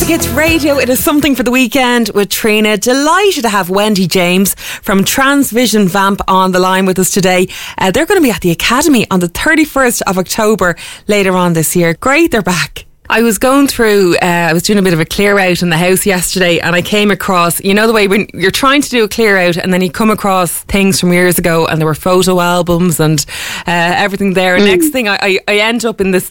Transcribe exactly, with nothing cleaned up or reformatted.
Classic Hits Radio. It is something for the weekend with Trina. Delighted to have Wendy James from Transvision Vamp on the line with us today. Uh, they're going to be at the Academy on the thirty-first of October later on this year. Great, they're back. I was going through, uh, I was doing a bit of a clear out in the house yesterday, and I came across, you know the way when you're trying to do a clear out and then you come across things from years ago and there were photo albums and uh, everything there. And mm. next thing I, I, I end up in this